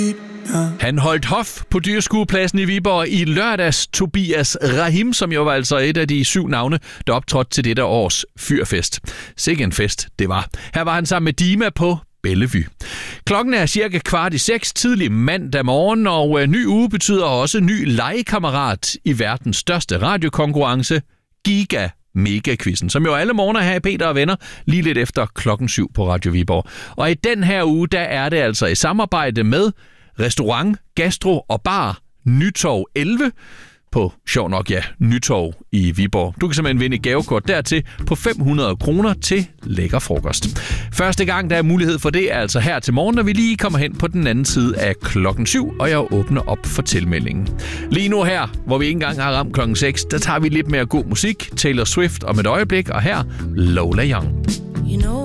Han holdt hof på Dyrskuepladsen i Viborg i lørdags. Tobias Rahim, som jo var altså et af de 7 navne, der optrådte til dette års Fyrfest. Sikke en fest, det var. Her var han sammen med Dima på Bellevue. Klokken er cirka 5:15 tidlig mandag morgen, og ny uge betyder også ny legekammerat i verdens største radiokonkurrence, Giga Mega-quizzen, som jo alle morgener her i Peter og Venner, lige lidt efter 7:00 på Radio Viborg. Og i den her uge, der er det altså i samarbejde med Restaurant, Gastro og Bar Nytorv 11 på, sjov nok ja, Nytorv i Viborg. Du kan simpelthen vinde et gavekort dertil på 500 kroner til lækker frokost. Første gang, der er mulighed for det, er altså her til morgen, når vi lige kommer hen på den anden side af 7:00, og jeg åbner op for tilmeldingen. Lige nu her, hvor vi ikke engang har ramt 6:00, der tager vi lidt mere god musik. Taylor Swift om et øjeblik, og her Lola Young.